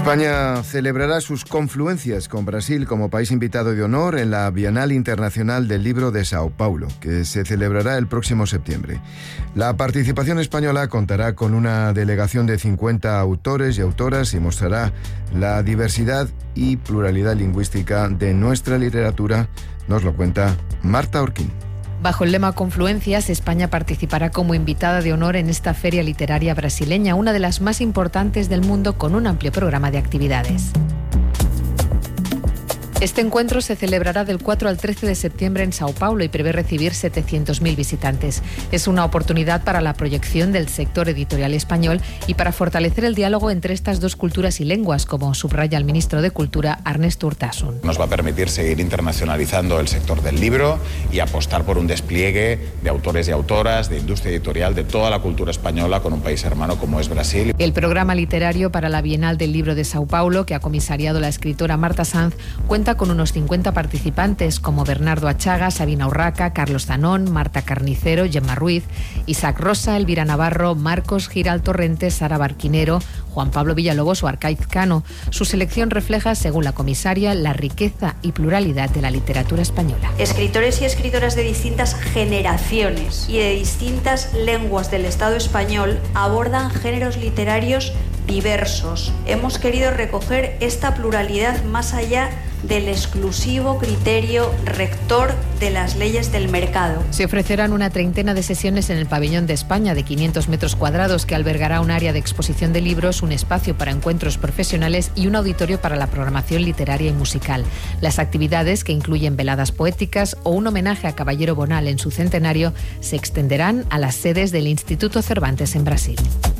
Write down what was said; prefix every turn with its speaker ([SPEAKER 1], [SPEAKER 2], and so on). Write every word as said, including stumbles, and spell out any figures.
[SPEAKER 1] España celebrará sus confluencias con Brasil como país invitado de honor en la Bienal Internacional del Libro de Sao Paulo, que se celebrará el próximo septiembre. La participación española contará con una delegación de cincuenta autores y autoras y mostrará la diversidad y pluralidad lingüística de nuestra literatura, nos lo cuenta Marta Orquín.
[SPEAKER 2] Bajo el lema Confluencias, España participará como invitada de honor en esta feria literaria brasileña, una de las más importantes del mundo, con un amplio programa de actividades. Este encuentro se celebrará del cuatro al trece de septiembre en Sao Paulo y prevé recibir setecientos mil visitantes. Es una oportunidad para la proyección del sector editorial español y para fortalecer el diálogo entre estas dos culturas y lenguas, como subraya el ministro de Cultura, Ernesto Urtasun.
[SPEAKER 3] Nos va a permitir seguir internacionalizando el sector del libro y apostar por un despliegue de autores y autoras, de industria editorial, de toda la cultura española con un país hermano como es Brasil.
[SPEAKER 2] El programa literario para la Bienal del Libro de Sao Paulo, que ha comisariado la escritora Marta Sanz, cuenta con unos cincuenta participantes como Bernardo Achaga, Sabina Urraca, Carlos Zanón, Marta Carnicero, Gemma Ruiz, Isaac Rosa, Elvira Navarro, Marcos Giral Torrente, Sara Barquinero, Juan Pablo Villalobos o Arcaiz Cano. Su selección refleja, según la comisaria, la riqueza y pluralidad de la literatura española.
[SPEAKER 4] Escritores y escritoras de distintas generaciones y de distintas lenguas del Estado español abordan géneros literarios diversos. Hemos querido recoger esta pluralidad más allá del exclusivo criterio rector de las leyes del mercado.
[SPEAKER 2] Se ofrecerán una treintena de sesiones en el Pabellón de España, de quinientos metros cuadrados, que albergará un área de exposición de libros, un espacio para encuentros profesionales y un auditorio para la programación literaria y musical. Las actividades, que incluyen veladas poéticas o un homenaje a Caballero Bonal en su centenario, se extenderán a las sedes del Instituto Cervantes en Brasil.